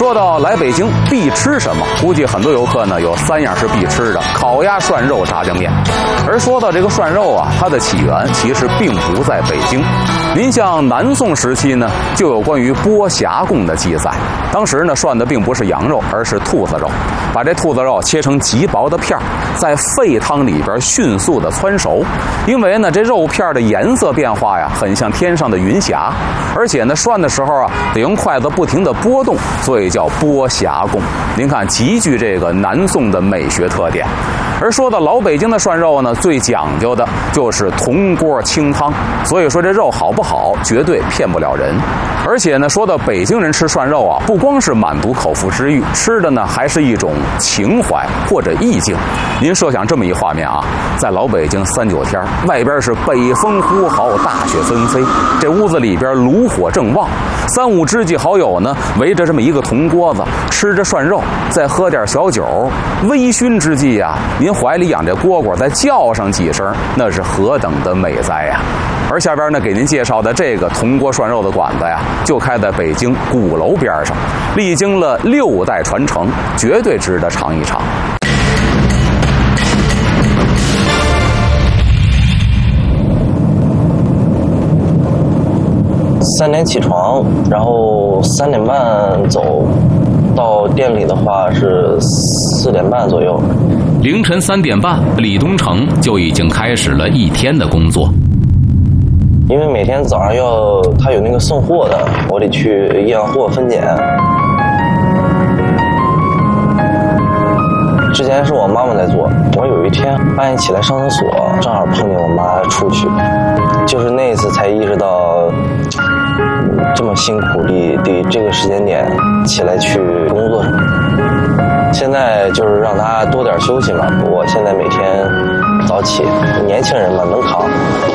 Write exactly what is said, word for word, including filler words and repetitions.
说到来北京必吃什么，估计很多游客呢有三样是必吃的：烤鸭、涮肉、炸酱面。而说到这个涮肉啊，它的起源其实并不在北京。您像南宋时期呢，就有关于剥匣供的记载。当时呢，涮的并不是羊肉，而是兔子肉。把这兔子肉切成极薄的片儿，在沸汤里边迅速的汆熟。因为呢，这肉片的颜色变化呀，很像天上的云霞，而且呢，涮的时候啊，得用筷子不停的拨动，所以叫剥匣供。您看，极具这个南宋的美学特点。而说到老北京的涮肉呢，最讲究的就是铜锅清汤，所以说这肉好不好，绝对骗不了人。而且呢，说到北京人吃涮肉啊，不光是满足口腹之欲，吃的呢还是一种情怀或者意境。您设想这么一画面啊，在老北京三九天，外边是北风呼号，大雪纷飞，这屋子里边炉火正旺，三五知己好友呢围着这么一个铜锅子，吃着涮肉，再喝点小酒，微醺之际啊，您怀里养这蝈蝈，再叫上几声，那是何等的美哉呀！而下边呢，给您介绍的这个铜锅涮肉的馆子呀，就开在北京鼓楼边上，历经了六代传承，绝对值得尝一尝。 三点起床，然后三点半走，到店里的话是四点半左右。 凌晨三点半，李东成就已经开始了一天的工作。 因为每天早上要他有那个送货的，我得去验货分拣。之前是我妈妈在做，我有一天半夜起来上厕所，正好碰见我妈出去，就是那一次才意识到，这么辛苦的的这个时间点起来去工作。现在就是让她多点休息嘛，我现在每天早起，年轻人嘛能扛。